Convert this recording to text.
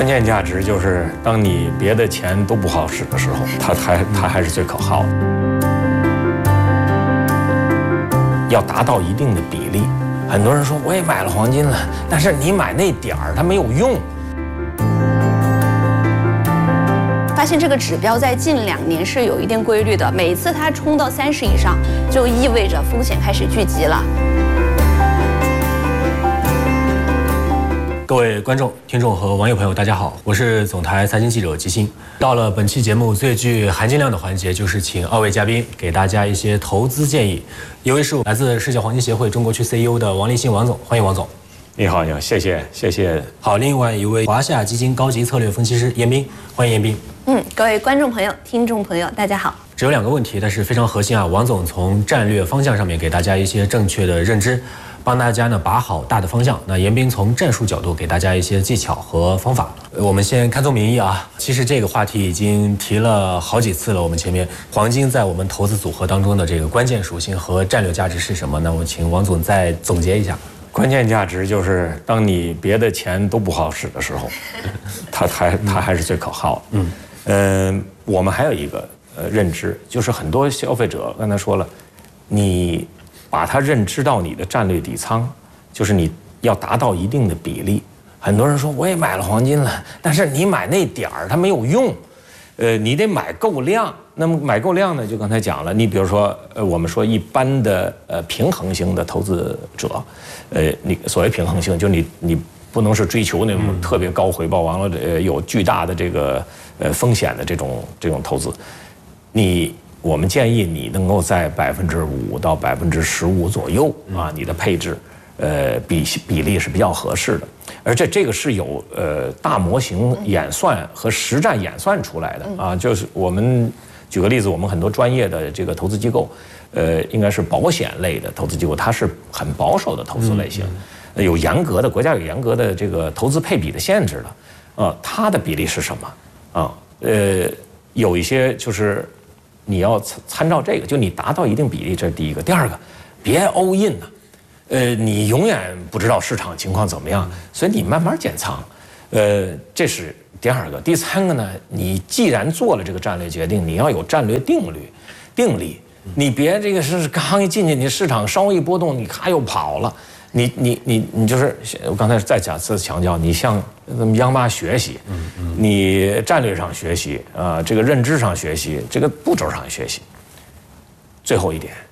关键价值就是当你别的钱都不好使的时候，它还是最可靠的。要达到一定的比例。很多人说我也买了黄金了，但是你买那点儿它没有用。 发现这个指标在近2年是有一定规律的，每一次它冲到30以上，就意味着风险开始聚集了。 各位观众、听众和网友朋友，大家好，我是总台财经记者吉星。到了本期节目最具含金量的环节，就是请2位嘉宾给大家一些投资建议。一位是来自世界黄金协会中国区 CEO 的王立新王总，欢迎王总。 你好，你好，谢谢。 好，另外一位华夏基金高级策略分析师严彬，欢迎严彬。 各位观众朋友、听众朋友，大家好。 只有2个问题，但是非常核心啊。王总从战略方向上面给大家一些正确的认知，帮大家呢把好大的方向。那严彬从战术角度给大家一些技巧和方法。我们先看宗明义啊。其实这个话题已经提了好几次了。我们前面黄金在我们投资组合当中的这个关键属性和战略价值是什么呢？我请王总再总结一下。 关键价值就是当你别的钱都不好使的时候，它还是最可靠的。我们还有一个认知，就是很多消费者刚才说了，你把它认知到你的战略底仓，就是你要达到一定的比例。很多人说我也买了黄金了，但是你买那点儿它没有用，你得买够量。那么买够量呢，就刚才讲了，你比如说我们说一般的平衡型的投资者，你所谓平衡性，就你不能是追求那种特别高回报，完了有巨大的这个风险的这种投资，我们建议你能够在5%到15%左右啊，你的配置比例是比较合适的，而且这个是有大模型演算和实战演算出来的啊，就是我们举个例子，我们很多专业的这个投资机构，应该是保险类的投资机构，它是很保守的投资类型。有严格的国家有严格的这个投资配比的限制的，它的比例是什么啊？有一些就是你要参照这个，就你达到一定比例，这是第一个。第二个，别 all in 呢，你永远不知道市场情况怎么样，所以你慢慢减仓，这是第二个。第三个呢，你既然做了这个战略决定，你要有战略定力，你别这个是刚一进去，你市场稍微一波动，你咔又跑了。你就是我刚才再次强调，你向央妈学习，你战略上学习啊，这个认知上学习，这个步骤上学习。最后一点，